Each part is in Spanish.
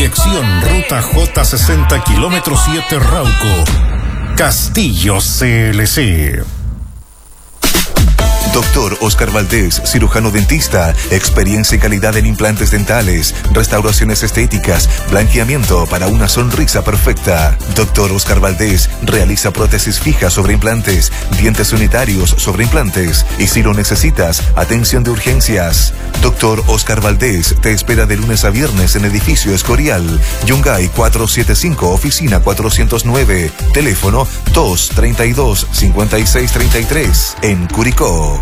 Dirección Ruta J60 kilómetro 7 Rauco. Castillo CLC. Doctor Oscar Valdés, cirujano dentista, experiencia y calidad en implantes dentales, restauraciones estéticas, blanqueamiento para una sonrisa perfecta. Doctor Oscar Valdés realiza prótesis fijas sobre implantes, dientes unitarios sobre implantes y si lo necesitas, atención de urgencias. Doctor Oscar Valdés te espera de lunes a viernes en edificio Escorial, Yungay 475, oficina 409, teléfono 232-5633, en Curicó.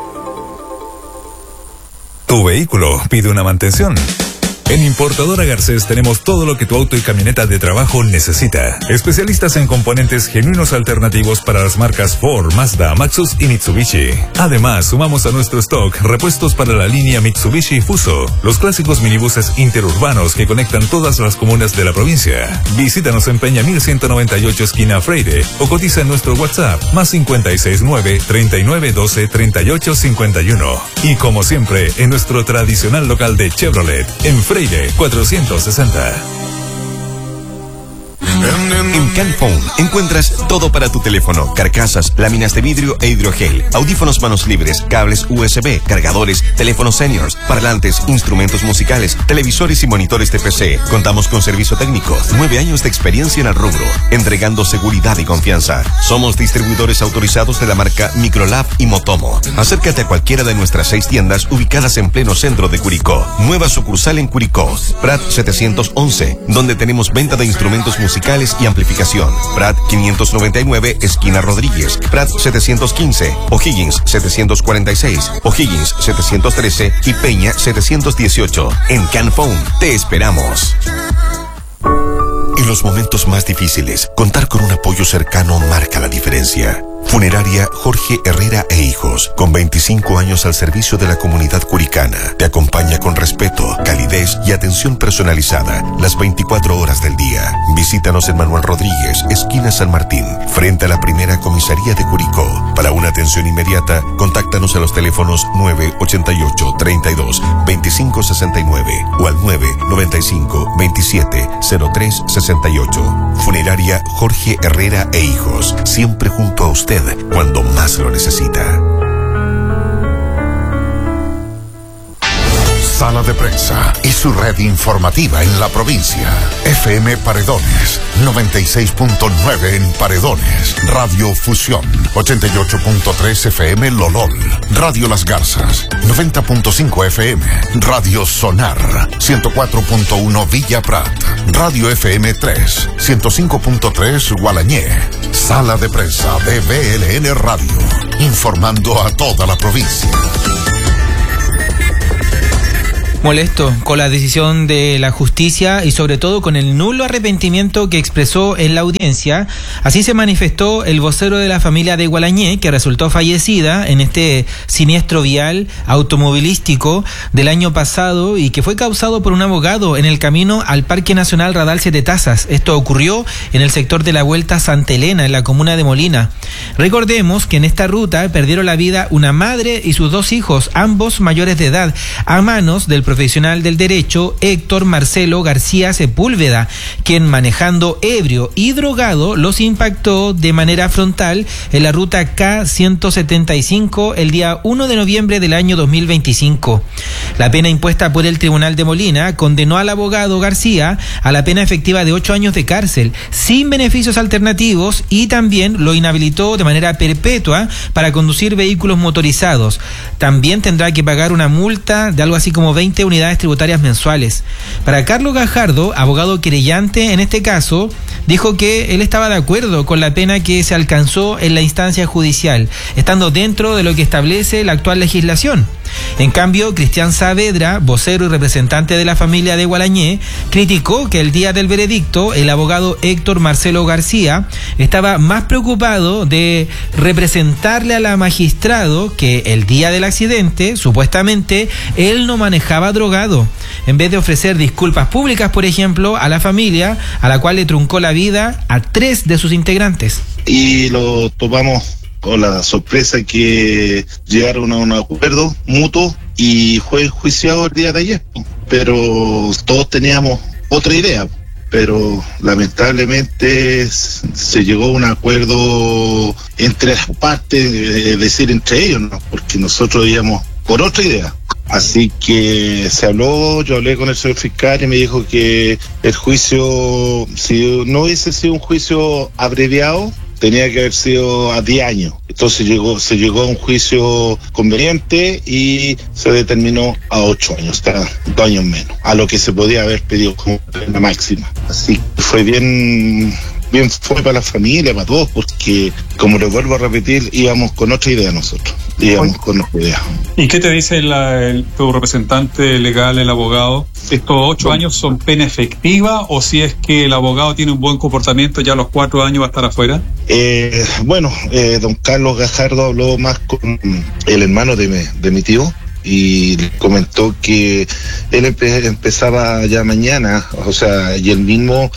Tu vehículo pide una mantención. En Importadora Garcés tenemos todo lo que tu auto y camioneta de trabajo necesita. Especialistas en componentes genuinos alternativos para las marcas Ford, Mazda, Maxus y Mitsubishi. Además, sumamos a nuestro stock repuestos para la línea Mitsubishi Fuso, los clásicos minibuses interurbanos que conectan todas las comunas de la provincia. Visítanos en Peña 1198 esquina Freire o cotiza en nuestro WhatsApp +569 3912 3851. Y como siempre, en nuestro tradicional local de Chevrolet, en Freire 460. En Canphone encuentras todo para tu teléfono: carcasas, láminas de vidrio e hidrogel, audífonos manos libres, cables USB, cargadores, teléfonos seniors, parlantes, instrumentos musicales, televisores y monitores de PC. Contamos con servicio técnico, 9 años de experiencia en el rubro, entregando seguridad y confianza. Somos distribuidores autorizados de la marca Microlab y Motomo. Acércate a cualquiera de nuestras 6 tiendas ubicadas en pleno centro de Curicó. Nueva sucursal en Curicó, Prat 711, donde tenemos venta de instrumentos musicales y amplificación. Prat 599, esquina Rodríguez. Prat 715, O'Higgins 746, O'Higgins 713 y Peña 718. En Canphone te esperamos. En los momentos más difíciles, contar con un apoyo cercano marca la diferencia. Funeraria Jorge Herrera e Hijos, con 25 años al servicio de la comunidad curicana, te acompaña con respeto, calidez y atención personalizada las 24 horas del día. Visítanos en Manuel Rodríguez, esquina San Martín, frente a la primera comisaría de Curicó. Para una atención inmediata, contáctanos a los teléfonos 988 32 25 69 o al 995 27 03 68. Funeraria Jorge Herrera e Hijos, siempre junto a usted cuando más lo necesita. Sala de Prensa y su red informativa en la provincia. FM Paredones, 96.9 en Paredones. Radio Fusión, 88.3 FM Lolol. Radio Las Garzas, 90.5 FM. Radio Sonar, 104.1 Villa Prat. Radio FM 3, 105.3 Gualañé. Sala de Prensa de BLN Radio, informando a toda la provincia. Molesto con la decisión de la justicia y sobre todo con el nulo arrepentimiento que expresó en la audiencia. Así se manifestó el vocero de la familia de Gualañé, que resultó fallecida en este siniestro vial automovilístico del año pasado y que fue causado por un abogado en el camino al Parque Nacional Radal Siete Tazas. Esto ocurrió en el sector de la Vuelta Santa Elena, en la comuna de Molina. Recordemos que en esta ruta perdieron la vida una madre y sus 2 hijos, ambos mayores de edad, a manos del profesional del derecho Héctor Marcelo García Sepúlveda, quien manejando ebrio y drogado los impactó de manera frontal en la ruta K175 el día 1 de noviembre del año 2025. La pena impuesta por el Tribunal de Molina condenó al abogado García a la pena efectiva de 8 años de cárcel, sin beneficios alternativos, y también lo inhabilitó de manera perpetua para conducir vehículos motorizados. También tendrá que pagar una multa de algo así como 20 unidades tributarias mensuales. Para Carlos Gajardo, abogado querellante en este caso, dijo que él estaba de acuerdo con la pena que se alcanzó en la instancia judicial, estando dentro de lo que establece la actual legislación. En cambio, Cristian Saavedra, vocero y representante de la familia de Gualañé, criticó que el día del veredicto el abogado Héctor Marcelo García estaba más preocupado de representarle a la magistrado que el día del accidente, supuestamente, él no manejaba drogado, en vez de ofrecer disculpas públicas, por ejemplo, a la familia, a la cual le truncó la vida a 3 de sus integrantes. Y lo tomamos con la sorpresa que llegaron a un acuerdo mutuo y fue enjuiciado el día de ayer. Pero todos teníamos otra idea, pero lamentablemente se llegó a un acuerdo entre las partes, es decir, entre ellos, ¿no? Porque nosotros íbamos por otra idea. Así que se habló, yo hablé con el señor fiscal y me dijo que el juicio, si no hubiese sido un juicio abreviado, tenía que haber sido a 10 años. Entonces se llegó a un juicio conveniente y se determinó a 8 años, o sea, 2 años menos, a lo que se podía haber pedido como pena máxima. Así que fue bien fue para la familia, para todos, porque, como les vuelvo a repetir, íbamos con otra idea nosotros. Con otra idea. ¿Y qué te dice tu representante legal, el abogado? ¿Estos 8 años son pena efectiva o si es que el abogado tiene un buen comportamiento, ya a los 4 años va a estar afuera? Don Carlos Gajardo habló más con el hermano de mi tío y le comentó que él empezaba ya mañana, o sea, y él mismo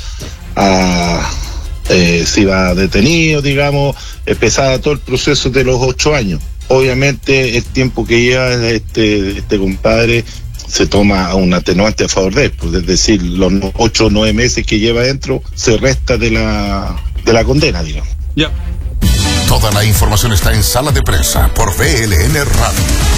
se iba detenido, digamos, empezaba todo el proceso de los 8 años. Obviamente el tiempo que lleva este compadre se toma un atenuante a favor de él, pues, es decir, los 8 o 9 meses que lleva adentro se resta de la condena, digamos. Ya. Toda la información está en Sala de Prensa por VLN Radio.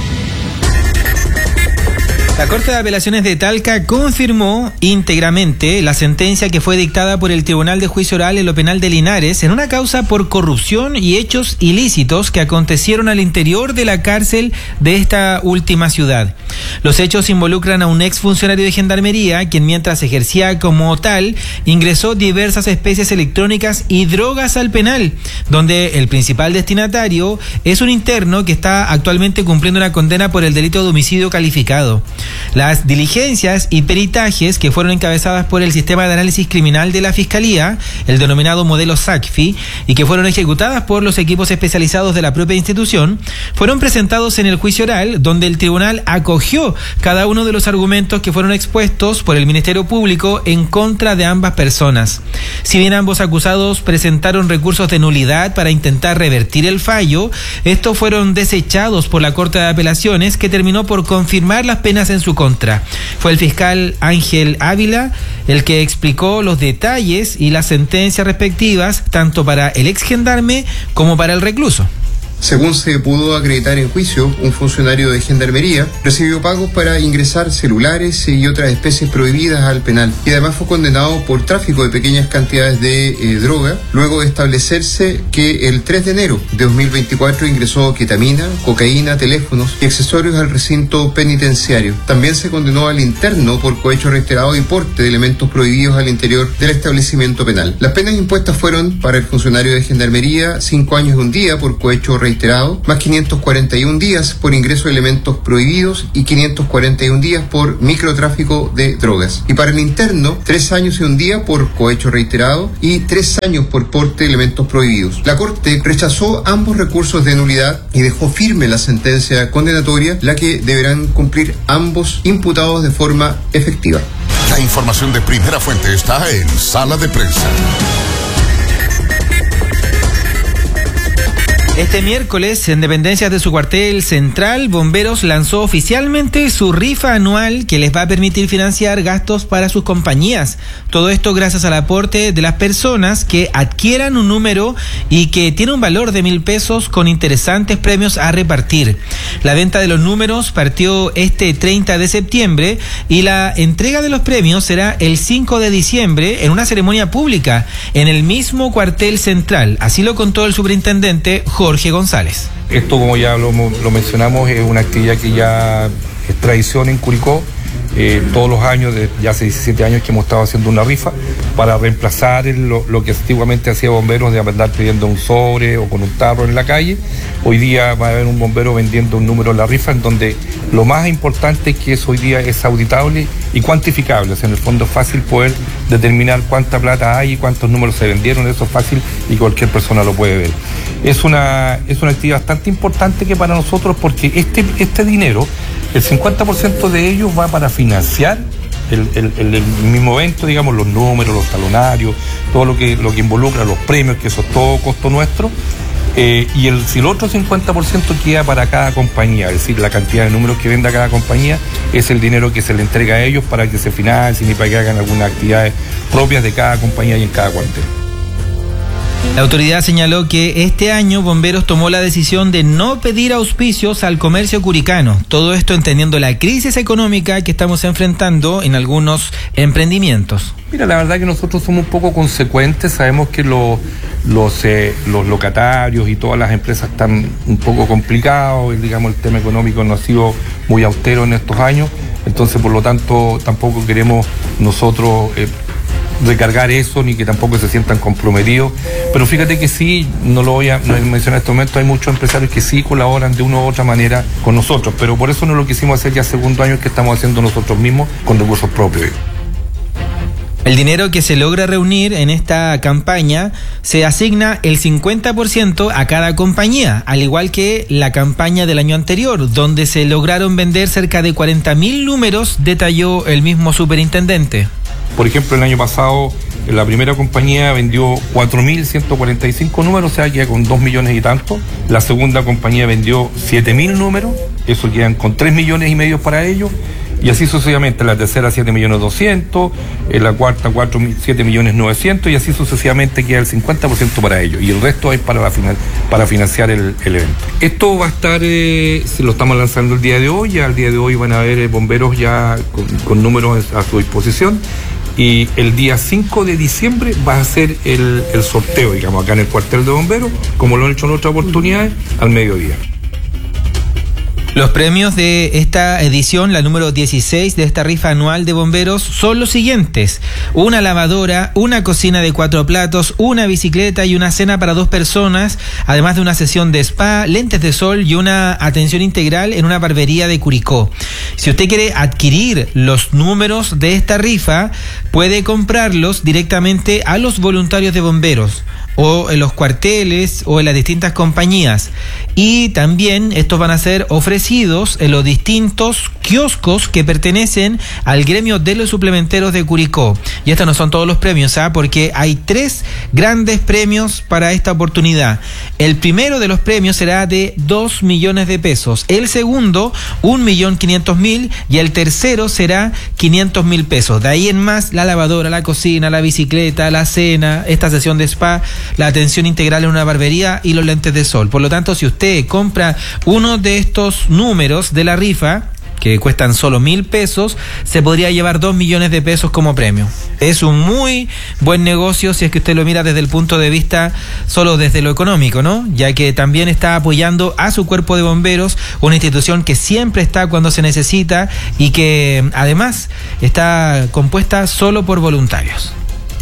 La Corte de Apelaciones de Talca confirmó íntegramente la sentencia que fue dictada por el Tribunal de Juicio Oral en lo Penal de Linares en una causa por corrupción y hechos ilícitos que acontecieron al interior de la cárcel de esta última ciudad. Los hechos involucran a un exfuncionario de Gendarmería, quien mientras ejercía como tal, ingresó diversas especies electrónicas y drogas al penal, donde el principal destinatario es un interno que está actualmente cumpliendo una condena por el delito de homicidio calificado. Las diligencias y peritajes que fueron encabezadas por el Sistema de Análisis Criminal de la Fiscalía, el denominado modelo SACFI, y que fueron ejecutadas por los equipos especializados de la propia institución, fueron presentados en el juicio oral, donde el tribunal acogió cada uno de los argumentos que fueron expuestos por el Ministerio Público en contra de ambas personas. Si bien ambos acusados presentaron recursos de nulidad para intentar revertir el fallo, estos fueron desechados por la Corte de Apelaciones, que terminó por confirmar las penas en su contra. Fue el fiscal Ángel Ávila el que explicó los detalles y las sentencias respectivas tanto para el ex gendarme como para el recluso. Según se pudo acreditar en juicio, un funcionario de Gendarmería recibió pagos para ingresar celulares y otras especies prohibidas al penal y además fue condenado por tráfico de pequeñas cantidades de droga, luego de establecerse que el 3 de enero de 2024 ingresó ketamina, cocaína, teléfonos y accesorios al recinto penitenciario. También se condenó al interno por cohecho reiterado y porte de elementos prohibidos al interior del establecimiento penal. Las penas impuestas fueron para el funcionario de Gendarmería 5 años y 1 día por cohecho reiterado, más 541 días por ingreso de elementos prohibidos y 541 días por microtráfico de drogas. Y para el interno, 3 años y 1 día por cohecho reiterado y 3 años por porte de elementos prohibidos. La Corte rechazó ambos recursos de nulidad y dejó firme la sentencia condenatoria, la que deberán cumplir ambos imputados de forma efectiva. La información de primera fuente está en Sala de Prensa. Este miércoles, en dependencias de su cuartel central, Bomberos lanzó oficialmente su rifa anual que les va a permitir financiar gastos para sus compañías. Todo esto gracias al aporte de las personas que adquieran un número y que tiene un valor de 1.000 pesos con interesantes premios a repartir. La venta de los números partió este 30 de septiembre y la entrega de los premios será el 5 de diciembre en una ceremonia pública en el mismo cuartel central. Así lo contó el superintendente Jorge González. Esto, como ya lo mencionamos, es una actividad que ya es tradición en Curicó. Todos los años, ya hace 17 años que hemos estado haciendo una rifa para reemplazar lo que antiguamente hacía bomberos de andar pidiendo un sobre o con un tarro en la calle. Hoy día va a haber un bombero vendiendo un número en la rifa, en donde lo más importante es que hoy día es auditable y cuantificable. O sea, en el fondo es fácil poder determinar cuánta plata hay y cuántos números se vendieron. Eso es fácil y cualquier persona lo puede ver. Es una actividad bastante importante que para nosotros, porque este dinero, el 50% de ellos va para financiar el mismo evento, digamos, los números, los talonarios, todo lo que involucra los premios, que eso es todo costo nuestro. Si el otro 50% queda para cada compañía, es decir, la cantidad de números que venda cada compañía, es el dinero que se le entrega a ellos para que se financien y para que hagan algunas actividades propias de cada compañía y en cada cuartel. La autoridad señaló que este año Bomberos tomó la decisión de no pedir auspicios al comercio curicano. Todo esto entendiendo la crisis económica que estamos enfrentando en algunos emprendimientos. Mira, la verdad que nosotros somos un poco consecuentes. Sabemos que los locatarios y todas las empresas están un poco complicados. Digamos, el tema económico no ha sido muy austero en estos años. Entonces, por lo tanto, tampoco queremos nosotros recargar eso, ni que tampoco se sientan comprometidos. Pero fíjate que sí, no lo voy a mencionar en este momento, hay muchos empresarios que sí colaboran de una u otra manera con nosotros, pero por eso no lo quisimos hacer ya segundo año que estamos haciendo nosotros mismos con recursos propios. El dinero que se logra reunir en esta campaña se asigna el 50% a cada compañía, al igual que la campaña del año anterior, donde se lograron vender cerca de 40.000 números, detalló el mismo superintendente. Por ejemplo, el año pasado la primera compañía vendió 4.145 números, o sea, queda con 2 millones y tanto. La segunda compañía vendió 7.000 números, eso quedan con 3 millones y medio para ellos. Y así sucesivamente, la tercera 7.200.000, en la cuarta 7.900.000 y así sucesivamente queda el 50% para ellos y el resto es para financiar el evento. Esto va a estar, se lo estamos lanzando el día de hoy, ya el día de hoy van a haber bomberos ya con números a su disposición y el día 5 de diciembre va a ser el sorteo, digamos, acá en el cuartel de bomberos, como lo han hecho en otras oportunidades, al mediodía. Los premios de esta edición, la número 16 de esta rifa anual de bomberos, son los siguientes: una lavadora, una cocina de 4 platos, una bicicleta y una cena para 2 personas, además de una sesión de spa, lentes de sol y una atención integral en una barbería de Curicó. Si usted quiere adquirir los números de esta rifa, puede comprarlos directamente a los voluntarios de bomberos o en los cuarteles o en las distintas compañías, y también estos van a ser ofrecidos en los distintos kioscos que pertenecen al gremio de los suplementeros de Curicó. Y estos no son todos los premios, porque hay 3 grandes premios para esta oportunidad. El primero de los premios será de 2 millones de pesos, el segundo 1.500.000 y el tercero será 500.000 pesos. De ahí en más, la lavadora, la cocina, la bicicleta, la cena, esta sesión de spa, la atención integral en una barbería y los lentes de sol. Por lo tanto, si usted compra uno de estos números de la rifa, que cuestan solo 1.000 pesos, se podría llevar 2 millones de pesos como premio. Es un muy buen negocio si es que usted lo mira desde el punto de vista solo desde lo económico, ¿no? Ya que también está apoyando a su cuerpo de bomberos, una institución que siempre está cuando se necesita y que además está compuesta solo por voluntarios.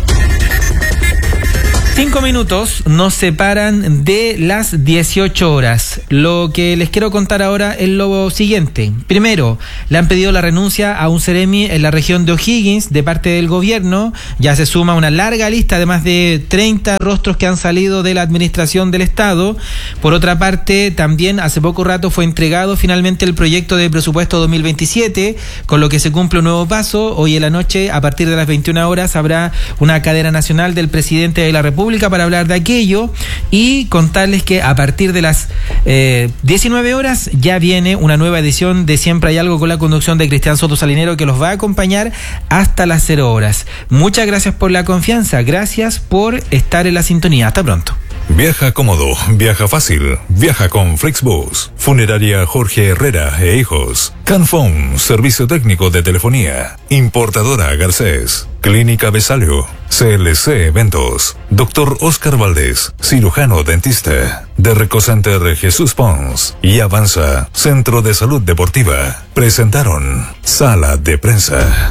5 minutos nos separan de las 18 horas. Lo que les quiero contar ahora es lo siguiente. Primero, le han pedido la renuncia a un seremi en la región de O'Higgins de parte del gobierno. Ya se suma una larga lista de más de 30 rostros que han salido de la administración del Estado. Por otra parte, también hace poco rato fue entregado finalmente el proyecto de presupuesto 2027, con lo que se cumple un nuevo paso. Hoy en la noche, a partir de las 21 horas, habrá una cadena nacional del presidente de la República para hablar de aquello y contarles que a partir de las 19 horas ya viene una nueva edición de Siempre hay algo con la conducción de Cristian Soto Salinero, que los va a acompañar hasta las 0 horas. Muchas gracias por la confianza, gracias por estar en la sintonía. Hasta pronto. Viaja cómodo, viaja fácil, viaja con Flixbus. Funeraria Jorge Herrera e Hijos. Canfón, servicio técnico de telefonía. Importadora Garcés. Clínica Besalio. CLC Eventos. Doctor Oscar Valdés, cirujano dentista. De Recocenter Jesús Pons. Y Avanza, Centro de Salud Deportiva. Presentaron Sala de Prensa.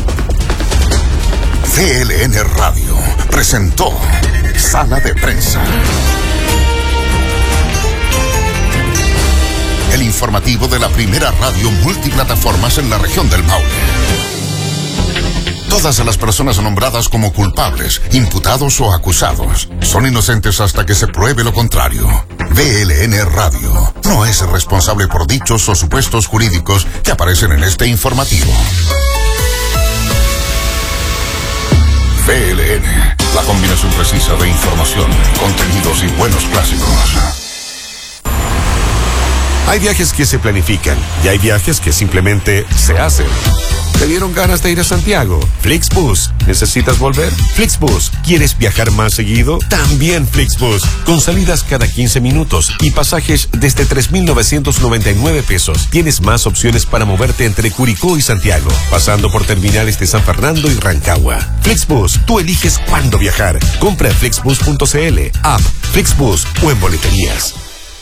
CLN Radio presentó Sala de Prensa. El informativo de la primera radio multiplataformas en la región del Maule. Todas las personas nombradas como culpables, imputados o acusados son inocentes hasta que se pruebe lo contrario. VLN Radio no es responsable por dichos o supuestos jurídicos que aparecen en este informativo. VLN, la combinación precisa de información, contenido y buenos clásicos. Hay viajes que se planifican y hay viajes que simplemente se hacen. ¿Te dieron ganas de ir a Santiago? Flixbus. ¿Necesitas volver? Flixbus. ¿Quieres viajar más seguido? También Flixbus. Con salidas cada 15 minutos y pasajes desde 3,999 pesos. Tienes más opciones para moverte entre Curicó y Santiago, pasando por terminales de San Fernando y Rancagua. Flixbus. Tú eliges cuándo viajar. Compra en flixbus.cl, app, Flixbus o en boleterías.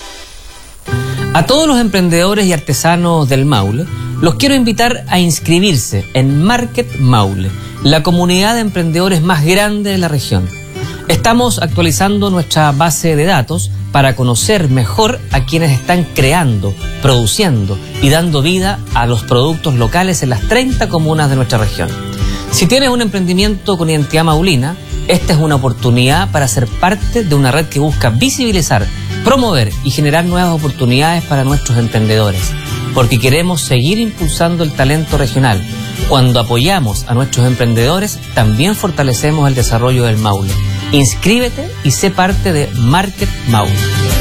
A todos los emprendedores y artesanos del Maule, los quiero invitar a inscribirse en Market Maule, la comunidad de emprendedores más grande de la región. Estamos actualizando nuestra base de datos para conocer mejor a quienes están creando, produciendo y dando vida a los productos locales en las 30 comunas de nuestra región. Si tienes un emprendimiento con identidad maulina, esta es una oportunidad para ser parte de una red que busca visibilizar, promover y generar nuevas oportunidades para nuestros emprendedores, porque queremos seguir impulsando el talento regional. Cuando apoyamos a nuestros emprendedores, también fortalecemos el desarrollo del Maule. Inscríbete y sé parte de Market Maule.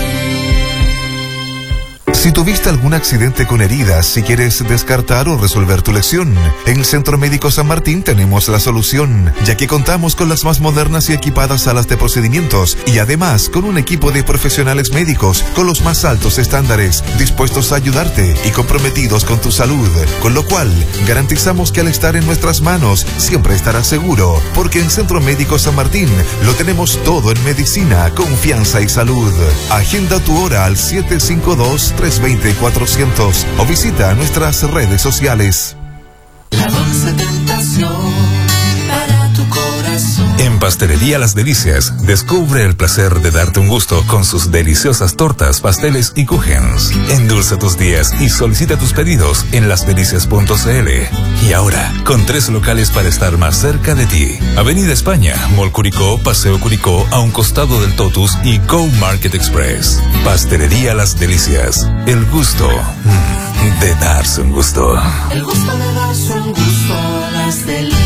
Si tuviste algún accidente con heridas, si quieres descartar o resolver tu lesión, en el Centro Médico San Martín tenemos la solución, ya que contamos con las más modernas y equipadas salas de procedimientos y además con un equipo de profesionales médicos con los más altos estándares, dispuestos a ayudarte y comprometidos con tu salud, con lo cual garantizamos que al estar en nuestras manos siempre estarás seguro, porque en Centro Médico San Martín lo tenemos todo en medicina, confianza y salud. Agenda tu hora al 752-320-400 o visita nuestras redes sociales. La dulce tentación para tu corazón. En Pastelería Las Delicias, descubre el placer de darte un gusto con sus deliciosas tortas, pasteles y kuchens. Endulza tus días y solicita tus pedidos en lasdelicias.cl. Y ahora, con 3 locales para estar más cerca de ti. Avenida España, Mall Curicó, Paseo Curicó, a un costado del Totus y Go Market Express. Pastelería Las Delicias. El gusto de darse un gusto. El gusto de darse un gusto a Las Delicias.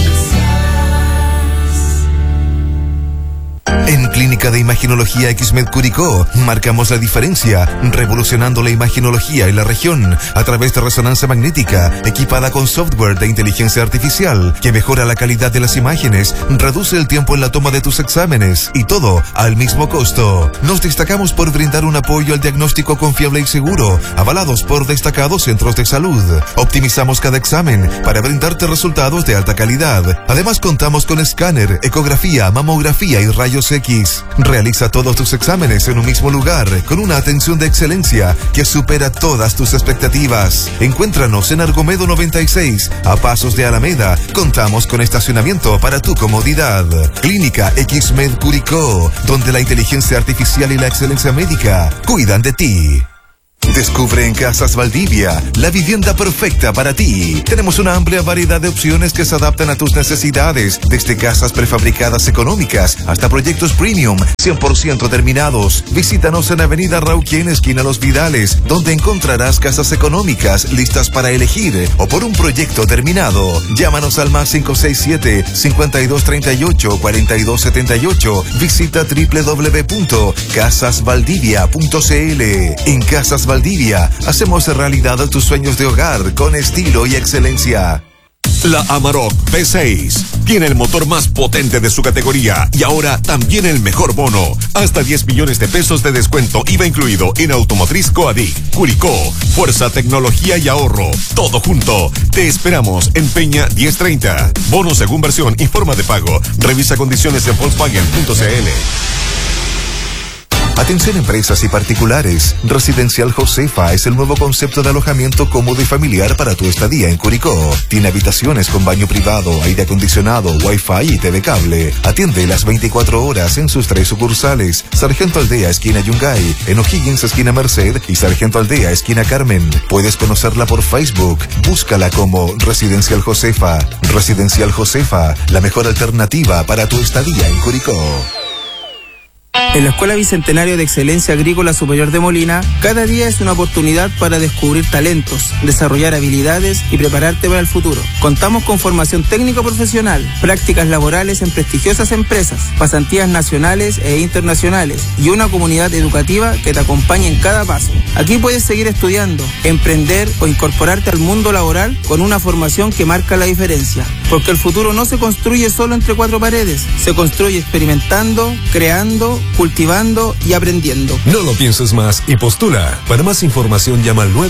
En Clínica de Imaginología XMED Curicó, marcamos la diferencia, revolucionando la imaginología en la región a través de resonancia magnética, equipada con software de inteligencia artificial, que mejora la calidad de las imágenes, reduce el tiempo en la toma de tus exámenes, y todo al mismo costo. Nos destacamos por brindar un apoyo al diagnóstico confiable y seguro, avalados por destacados centros de salud. Optimizamos cada examen para brindarte resultados de alta calidad. Además, contamos con escáner, ecografía, mamografía y rayos X. Realiza todos tus exámenes en un mismo lugar, con una atención de excelencia que supera todas tus expectativas. Encuéntranos en Argomedo 96, a pasos de Alameda. Contamos con estacionamiento para tu comodidad. Clínica XMED Curicó, donde la inteligencia artificial y la excelencia médica cuidan de ti. Descubre en Casas Valdivia la vivienda perfecta para ti. Tenemos una amplia variedad de opciones que se adaptan a tus necesidades, desde casas prefabricadas económicas hasta proyectos premium 100% terminados. Visítanos en Avenida Rauquén, esquina Los Vidales, donde encontrarás casas económicas listas para elegir o por un proyecto terminado. Llámanos al más 567-5238-4278. Visita www.casasvaldivia.cl. En Casas Valdivia hacemos realidad tus sueños de hogar con estilo y excelencia. La Amarok V6 tiene el motor más potente de su categoría y ahora también el mejor bono. Hasta 10 millones de pesos de descuento IVA incluido en Automotriz Coadic, Curicó. Fuerza, tecnología y ahorro. Todo junto. Te esperamos en Peña 1030. Bono según versión y forma de pago. Revisa condiciones en Volkswagen.cl. Atención empresas y particulares. Residencial Josefa es el nuevo concepto de alojamiento cómodo y familiar para tu estadía en Curicó. Tiene habitaciones con baño privado, aire acondicionado, wifi y TV cable. Atiende las 24 horas en sus 3 sucursales: Sargento Aldea, esquina Yungay, en O'Higgins, esquina Merced, y Sargento Aldea, esquina Carmen. Puedes conocerla por Facebook. Búscala como Residencial Josefa. Residencial Josefa, la mejor alternativa para tu estadía en Curicó. En la Escuela Bicentenario de Excelencia Agrícola Superior de Molina, cada día es una oportunidad para descubrir talentos, desarrollar habilidades y prepararte para el futuro. Contamos con formación técnico-profesional, prácticas laborales en prestigiosas empresas, pasantías nacionales e internacionales y una comunidad educativa que te acompaña en cada paso. Aquí puedes seguir estudiando, emprender o incorporarte al mundo laboral con una formación que marca la diferencia. Porque el futuro no se construye solo entre cuatro paredes, se construye experimentando, creando, cultivando y aprendiendo. No lo pienses más y postula. Para más información llama al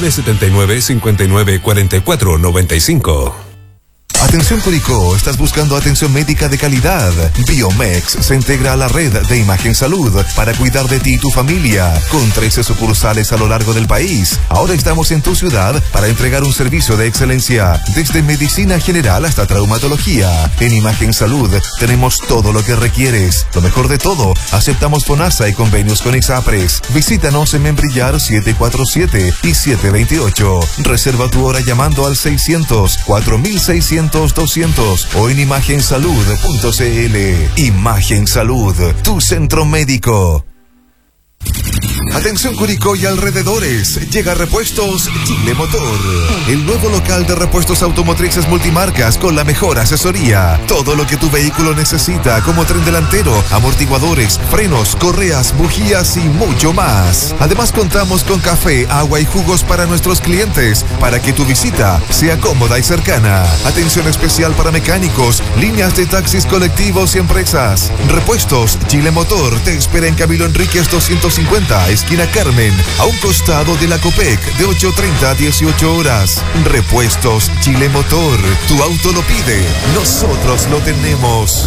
979-5944-95. Atención Curicó, ¿estás buscando atención médica de calidad? Biomex se integra a la red de Imagen Salud para cuidar de ti y tu familia, con 13 sucursales a lo largo del país. Ahora estamos en tu ciudad para entregar un servicio de excelencia, desde medicina general hasta traumatología. En Imagen Salud tenemos todo lo que requieres. Lo mejor de todo, aceptamos FONASA y convenios con ISAPRES. Visítanos en Membrillar 747 y 728. Reserva tu hora llamando al 600-4600-200 o en imagensalud.cl. Imagen Salud, tu centro médico. Atención Curicó y alrededores, llega Repuestos Chile Motor, el nuevo local de repuestos automotrices multimarcas con la mejor asesoría. Todo lo que tu vehículo necesita, como tren delantero, amortiguadores, frenos, correas, bujías y mucho más. Además contamos con café, agua y jugos para nuestros clientes, para que tu visita sea cómoda y cercana. Atención especial para mecánicos, líneas de taxis colectivos y empresas. Repuestos Chile Motor te espera en Camilo Enríquez 250, esquina Carmen, a un costado de la Copec, de 8:30 a 18 horas. Repuestos Chile Motor, tu auto lo pide, nosotros lo tenemos.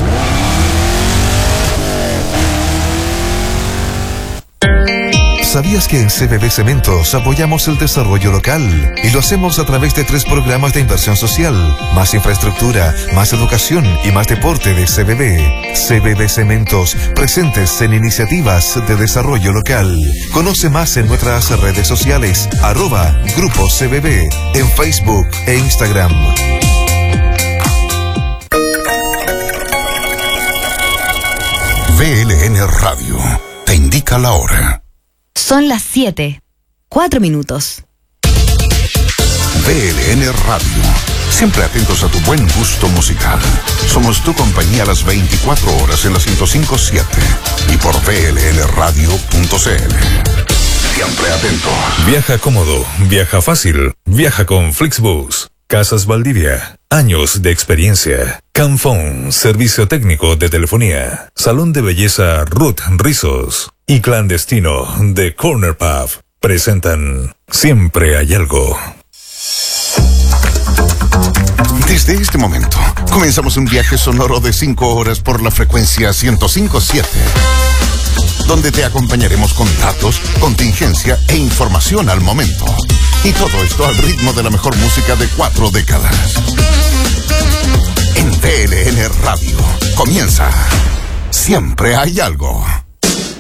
¿Sabías que en CBB Cementos apoyamos el desarrollo local? Y lo hacemos a través de 3 programas de inversión social, más infraestructura, más educación y más deporte de CBB. CBB Cementos, presentes en iniciativas de desarrollo local. Conoce más en nuestras redes sociales, @Grupo CBB, en Facebook e Instagram. VLN Radio te indica la hora. Son las 7:04. VLN Radio, siempre atentos a tu buen gusto musical. Somos tu compañía a las 24 horas en la 105.7 y por VLNradio.cl. Siempre atentos. Viaja cómodo, viaja fácil, viaja con Flixbus. Casas Valdivia, años de experiencia. Camphone, servicio técnico de telefonía. Salón de belleza Ruth Rizos y Clandestino de Corner Pub presentan Siempre hay algo. Desde este momento, comenzamos un viaje sonoro de 5 horas por la frecuencia 105.7, donde te acompañaremos con datos, contingencia e información al momento. Y todo esto al ritmo de la mejor música de 4 décadas. En VLN Radio, comienza Siempre hay algo.